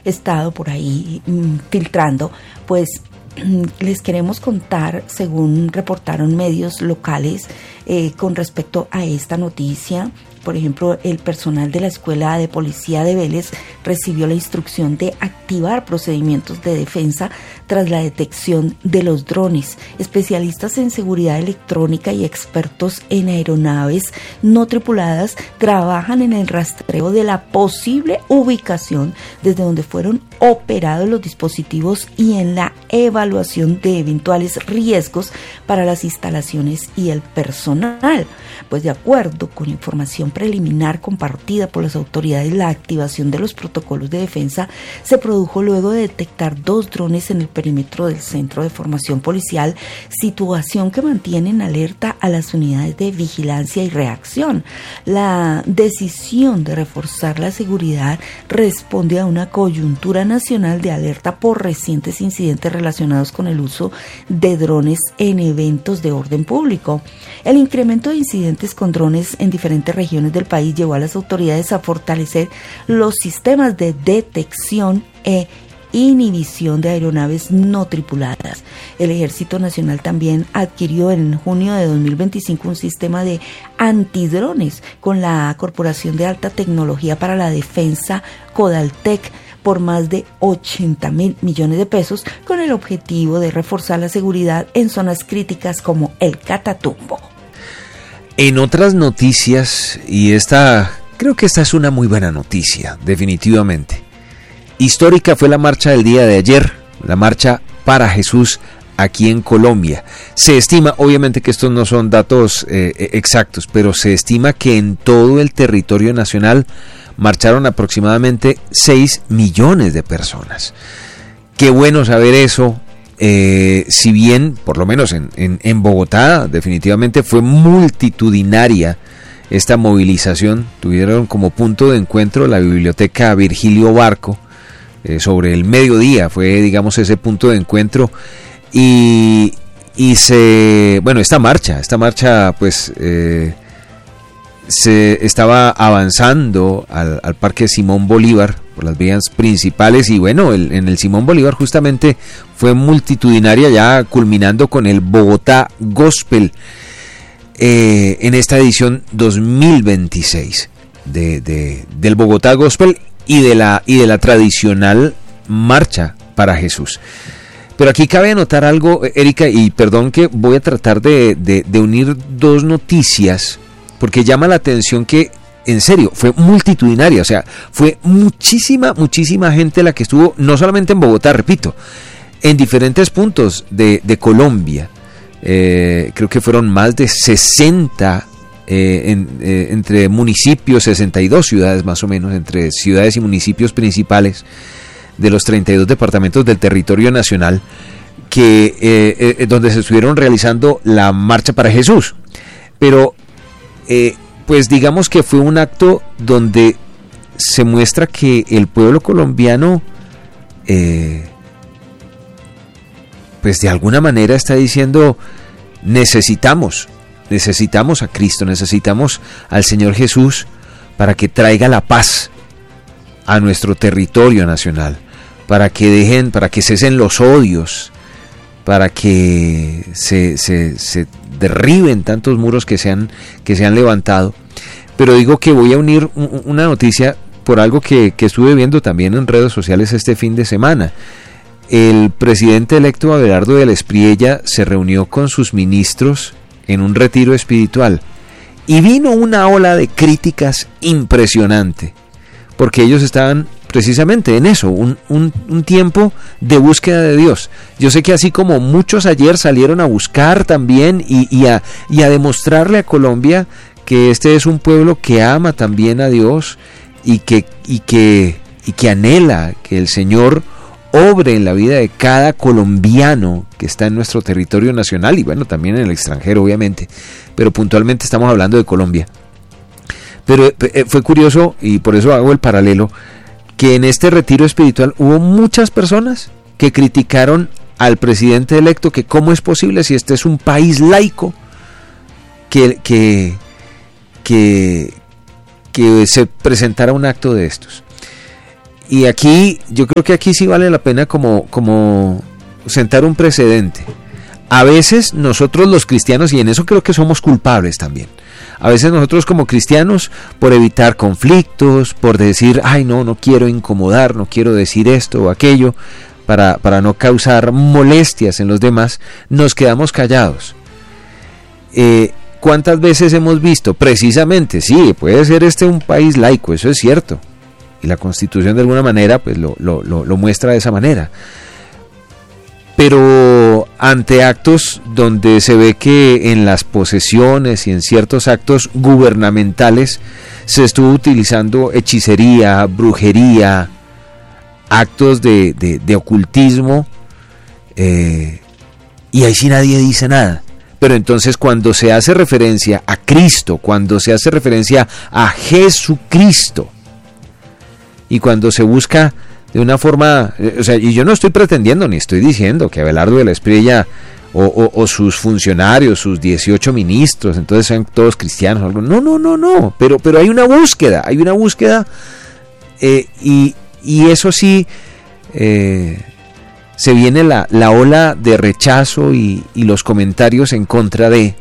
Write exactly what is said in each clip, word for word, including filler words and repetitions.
estado por ahí mmm, filtrando, pues les queremos contar, según reportaron medios locales, eh, con respecto a esta noticia. Por ejemplo, el personal de la Escuela de Policía de Vélez recibió la instrucción de activar procedimientos de defensa tras la detección de los drones. Especialistas en seguridad electrónica y expertos en aeronaves no tripuladas trabajan en el rastreo de la posible ubicación desde donde fueron operados los dispositivos y en la evaluación de eventuales riesgos para las instalaciones y el personal. Pues de acuerdo con información preliminar compartida por las autoridades, la activación de los protocolos de defensa se produjo luego de detectar dos drones en el perímetro del Centro de Formación Policial, situación que mantiene en alerta a las unidades de vigilancia y reacción. La decisión de reforzar la seguridad responde a una coyuntura nacional de alerta por recientes incidentes relacionados con el uso de drones en eventos de orden público. El incremento de incidentes con drones en diferentes regiones del país llevó a las autoridades a fortalecer los sistemas de detección e inhibición de aeronaves no tripuladas. El Ejército Nacional también adquirió en junio de dos mil veinticinco un sistema de antidrones con la Corporación de Alta Tecnología para la Defensa, Codaltec, por más de ochenta mil millones de pesos, con el objetivo de reforzar la seguridad en zonas críticas como el Catatumbo. En otras noticias, y esta, creo que esta es una muy buena noticia, definitivamente. Histórica fue la marcha del día de ayer, la marcha para Jesús aquí en Colombia. Se estima, obviamente que estos no son datos eh, exactos, pero se estima que en todo el territorio nacional marcharon aproximadamente seis millones de personas. Qué bueno saber eso. Eh, si bien, por lo menos en, en, en Bogotá, definitivamente fue multitudinaria esta movilización. Tuvieron como punto de encuentro la biblioteca Virgilio Barco, eh, sobre el mediodía fue, digamos, ese punto de encuentro. Y, y se, bueno, esta marcha, esta marcha pues eh, se estaba avanzando al, al Parque Simón Bolívar por las vías principales, y bueno, el, en el Simón Bolívar justamente fue multitudinaria, ya culminando con el Bogotá Gospel eh, en esta edición dos mil veintiséis de, de, del Bogotá Gospel y de la y de la tradicional marcha para Jesús. Pero aquí cabe anotar algo, Erika, y perdón que voy a tratar de, de, de unir dos noticias, porque llama la atención que, en serio, fue multitudinaria, o sea, fue muchísima, muchísima gente la que estuvo, no solamente en Bogotá, repito, en diferentes puntos de, de Colombia. Eh, creo que fueron más de sesenta eh, en, eh, entre municipios, sesenta y dos ciudades más o menos, entre ciudades y municipios principales de los treinta y dos departamentos del territorio nacional, que eh, eh, donde se estuvieron realizando la marcha para Jesús. Pero eh, pues digamos que fue un acto donde se muestra que el pueblo colombiano eh, pues de alguna manera está diciendo: necesitamos, necesitamos a Cristo, necesitamos al Señor Jesús para que traiga la paz a nuestro territorio nacional, para que dejen, para que cesen los odios, para que se, se, se derriben tantos muros que se han, que se han levantado. Pero digo que voy a unir una noticia por algo que, que estuve viendo también en redes sociales este fin de semana. El presidente electo Abelardo del Espriella se reunió con sus ministros en un retiro espiritual y vino una ola de críticas impresionante, porque ellos estaban precisamente en eso, un, un, un tiempo de búsqueda de Dios. Yo sé que así como muchos ayer salieron a buscar también y, y, a, y a demostrarle a Colombia que este es un pueblo que ama también a Dios y que, y que, y que anhela que el Señor obre en la vida de cada colombiano que está en nuestro territorio nacional y bueno, también en el extranjero obviamente, pero puntualmente estamos hablando de Colombia. Pero eh, fue curioso, y por eso hago el paralelo, que en este retiro espiritual hubo muchas personas que criticaron al presidente electo, que cómo es posible, si este es un país laico, que, que, que, que se presentara un acto de estos. y aquí, yo creo que aquí sí vale la pena como, como sentar un precedente. A veces nosotros los cristianos, y en eso creo que somos culpables también, a veces nosotros como cristianos, por evitar conflictos, por decir, ay no, no quiero incomodar, no quiero decir esto o aquello, para, para no causar molestias en los demás, nos quedamos callados. Eh, ¿Cuántas veces hemos visto? Precisamente, sí, puede ser este un país laico, eso es cierto, y la Constitución de alguna manera pues lo, lo, lo, lo muestra de esa manera, pero ante actos donde se ve que en las posesiones y en ciertos actos gubernamentales se estuvo utilizando hechicería, brujería, actos de, de, de ocultismo, eh, y ahí sí nadie dice nada. Pero entonces cuando se hace referencia a Cristo, cuando se hace referencia a Jesucristo, y cuando se busca de una forma, o sea, y yo no estoy pretendiendo ni estoy diciendo que Abelardo de la Espriella o, o, o sus funcionarios, sus dieciocho ministros, entonces sean todos cristianos, no, no, no, no, pero, pero hay una búsqueda, hay una búsqueda, eh, y, y eso sí, eh, se viene la, la ola de rechazo y, y los comentarios en contra de...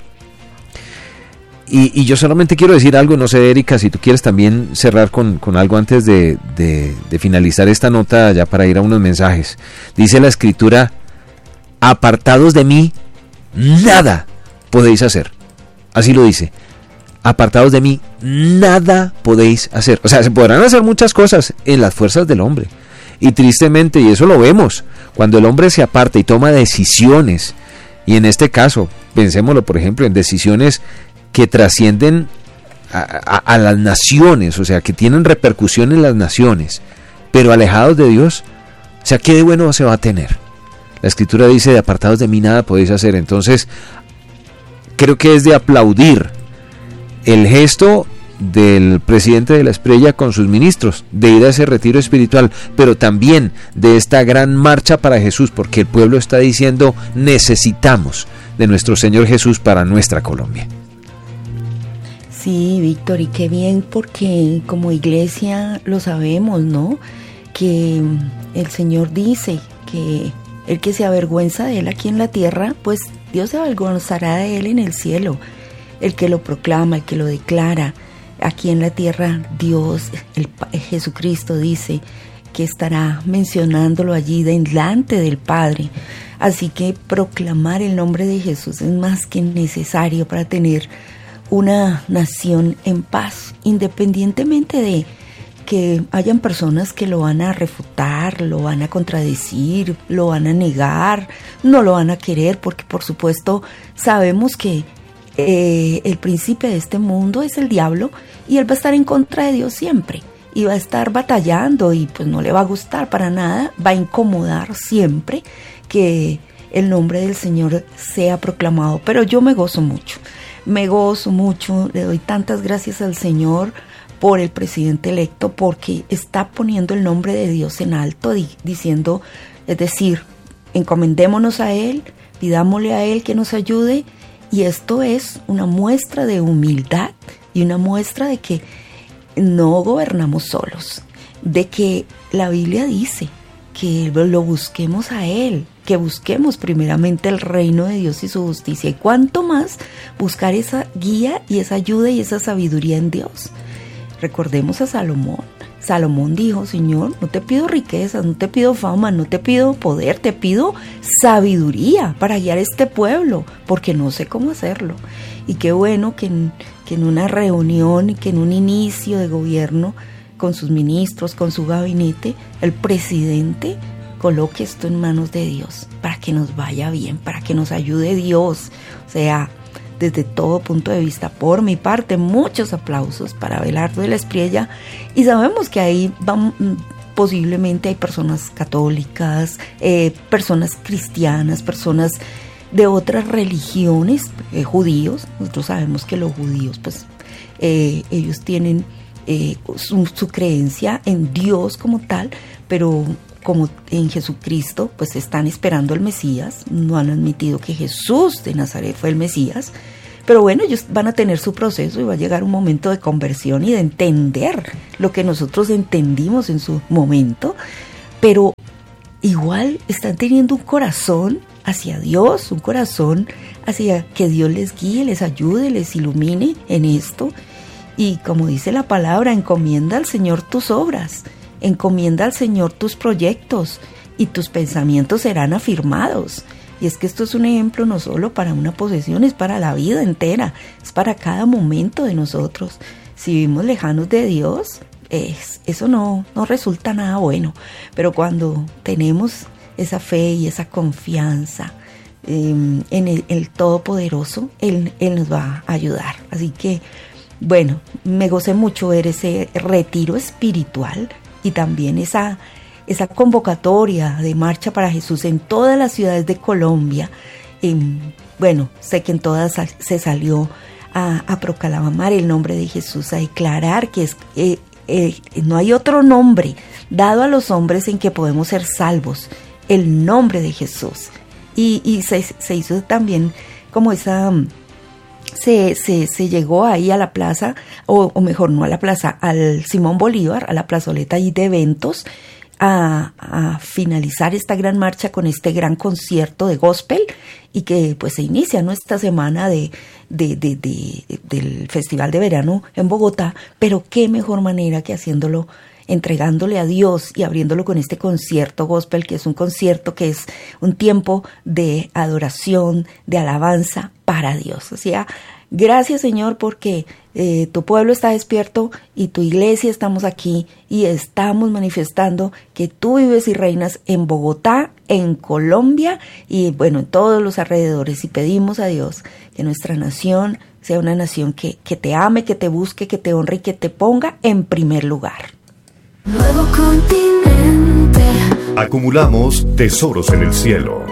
Y, y yo solamente quiero decir algo, no sé, Erika, si tú quieres también cerrar con, con algo antes de, de, de finalizar esta nota, ya para ir a unos mensajes. Dice la Escritura, apartados de mí, nada podéis hacer. Así lo dice, apartados de mí, nada podéis hacer. O sea, se podrán hacer muchas cosas en las fuerzas del hombre. Y tristemente, y eso lo vemos, cuando el hombre se aparta y toma decisiones, y en este caso, pensémoslo por ejemplo en decisiones que trascienden a, a, a las naciones, o sea, que tienen repercusión en las naciones, pero alejados de Dios, o sea, ¿qué de bueno se va a tener? La Escritura dice, de apartados de mí nada podéis hacer. Entonces, creo que es de aplaudir el gesto del presidente de la Espriella con sus ministros, de ir a ese retiro espiritual, pero también de esta gran marcha para Jesús, porque el pueblo está diciendo, necesitamos de nuestro Señor Jesús para nuestra Colombia. Sí, Víctor, y qué bien, porque como iglesia lo sabemos, ¿no? Que el Señor dice que el que se avergüenza de Él aquí en la tierra, pues Dios se avergonzará de Él en el cielo. El que lo proclama, el que lo declara, aquí en la tierra, Dios, el, Jesucristo dice que estará mencionándolo allí delante del Padre. Así que proclamar el nombre de Jesús es más que necesario para tener una nación en paz, independientemente de que hayan personas que lo van a refutar, lo van a contradecir, lo van a negar, no lo van a querer, porque por supuesto sabemos que eh, el príncipe de este mundo es el diablo y él va a estar en contra de Dios siempre y va a estar batallando y pues no le va a gustar para nada, va a incomodar siempre que el nombre del Señor sea proclamado, pero yo me gozo mucho. Me gozo mucho, le doy tantas gracias al Señor por el presidente electo, porque está poniendo el nombre de Dios en alto, di, diciendo, es decir, encomendémonos a Él, pidámosle a Él que nos ayude, y esto es una muestra de humildad y una muestra de que no gobernamos solos, de que la Biblia dice que lo busquemos a Él, que busquemos primeramente el reino de Dios y su justicia, y cuánto más buscar esa guía y esa ayuda y esa sabiduría en Dios. Recordemos a Salomón. Salomón dijo, Señor, no te pido riquezas, no te pido fama, no te pido poder, te pido sabiduría para guiar este pueblo, porque no sé cómo hacerlo. Y qué bueno que en, que en una reunión, que en un inicio de gobierno, con sus ministros, con su gabinete, el presidente coloque esto en manos de Dios, para que nos vaya bien, para que nos ayude Dios. O sea, desde todo punto de vista, por mi parte, muchos aplausos para Abelardo de la Espriella, y sabemos que ahí van, posiblemente hay personas católicas, eh, personas cristianas, personas de otras religiones, eh, judíos. Nosotros sabemos que los judíos, pues, eh, ellos tienen eh, su, su creencia en Dios como tal, pero como en Jesucristo, pues están esperando el Mesías, no han admitido que Jesús de Nazaret fue el Mesías, Pero bueno, ellos van a tener su proceso y va a llegar un momento de conversión y de entender lo que nosotros entendimos en su momento, pero igual están teniendo un corazón hacia Dios, un corazón hacia que Dios les guíe, les ayude, les ilumine en esto. Y como dice la palabra, encomienda al Señor tus obras, encomienda al Señor tus proyectos y tus pensamientos serán afirmados. Y es que esto es un ejemplo no solo para una posesión, es para la vida entera, es para cada momento de nosotros. Si vivimos lejanos de Dios, es, eso no, no resulta nada bueno. Pero cuando tenemos esa fe y esa confianza eh, en el, el Todopoderoso, Él, Él nos va a ayudar. Así que, bueno, me gocé mucho ver ese retiro espiritual y también esa... esa convocatoria de Marcha para Jesús en todas las ciudades de Colombia. Eh, bueno, sé que en todas se salió a, a proclamar el nombre de Jesús, a declarar que es, eh, eh, no hay otro nombre dado a los hombres en que podemos ser salvos, el nombre de Jesús. Y, y se, se hizo también como esa... Se, se, se llegó ahí a la plaza, o, o mejor no a la plaza, al Simón Bolívar, a la plazoleta ahí de eventos, A, a finalizar esta gran marcha con este gran concierto de gospel y que pues se inicia, ¿no?, esta semana de, de, de, de, del Festival de Verano en Bogotá, pero qué mejor manera que haciéndolo, entregándole a Dios y abriéndolo con este concierto gospel, que es un concierto que es un tiempo de adoración, de alabanza para Dios. O sea, gracias, Señor, porque eh, tu pueblo está despierto y tu iglesia estamos aquí y estamos manifestando que tú vives y reinas en Bogotá, en Colombia y bueno, en todos los alrededores. Y pedimos a Dios que nuestra nación sea una nación que, que te ame, que te busque, que te honre y que te ponga en primer lugar. Nuevo continente. Acumulamos tesoros en el cielo.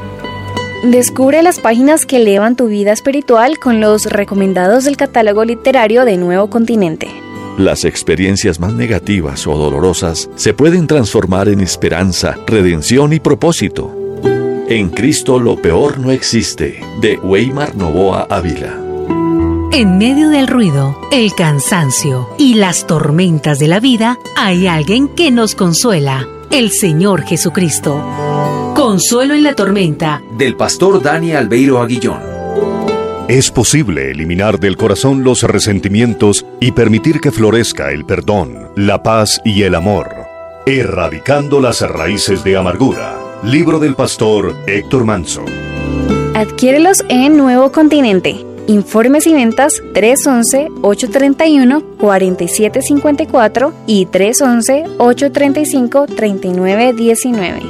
Descubre las páginas que elevan tu vida espiritual con los recomendados del catálogo literario de Nuevo Continente. Las experiencias más negativas o dolorosas se pueden transformar en esperanza, redención y propósito. En Cristo lo peor no existe, de Weimar Novoa Ávila. En medio del ruido, el cansancio y las tormentas de la vida, hay alguien que nos consuela, el Señor Jesucristo. Consuelo en la tormenta, del pastor Dani Albeiro Aguillón. Es posible eliminar del corazón los resentimientos y permitir que florezca el perdón, la paz y el amor, erradicando las raíces de amargura. Libro del pastor Héctor Manso. Adquiérelos en Nuevo Continente. Informes y ventas tres once, ocho treinta y uno, cuarenta y siete cincuenta y cuatro y tres once, ocho treinta y cinco, treinta y nueve diecinueve.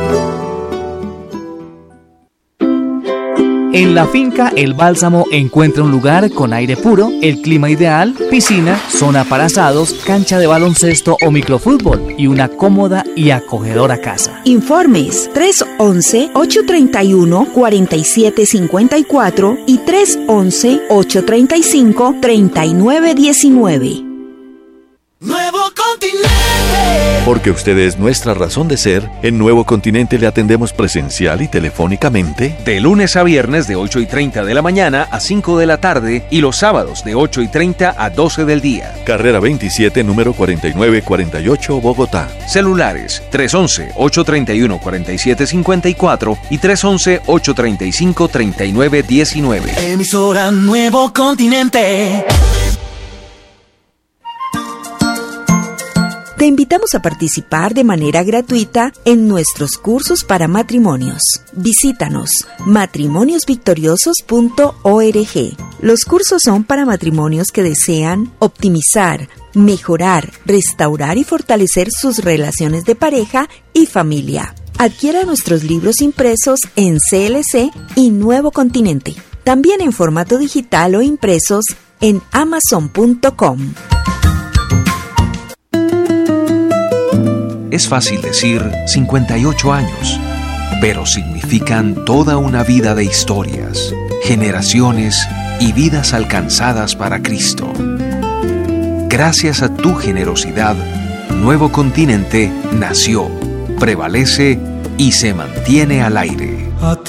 En la finca El Bálsamo encuentra un lugar con aire puro, el clima ideal, piscina, zona para asados, cancha de baloncesto o microfútbol y una cómoda y acogedora casa. Informes tres once, ocho treinta y uno, cuarenta y siete cincuenta y cuatro y tres once, ocho treinta y cinco, treinta y nueve diecinueve. Nuevo Continente. Porque usted es nuestra razón de ser, en Nuevo Continente le atendemos presencial y telefónicamente. De lunes a viernes de ocho y treinta de la mañana a cinco de la tarde y los sábados de ocho y treinta a doce del día. Carrera veintisiete, número cuarenta y nueve cuarenta y ocho, Bogotá. Celulares tres once, ocho treinta y uno, cuarenta y siete cincuenta y cuatro y tres once, ocho treinta y cinco, treinta y nueve diecinueve. Emisora Nuevo Continente. Te invitamos a participar de manera gratuita en nuestros cursos para matrimonios. Visítanos matrimonios victoriosos punto org. Los cursos son para matrimonios que desean optimizar, mejorar, restaurar y fortalecer sus relaciones de pareja y familia. Adquiera nuestros libros impresos en C L C y Nuevo Continente. También en formato digital o impresos en amazon punto com. Es fácil decir cincuenta y ocho años, pero significan toda una vida de historias, generaciones y vidas alcanzadas para Cristo. Gracias a tu generosidad, Nuevo Continente nació, prevalece y se mantiene al aire. A ti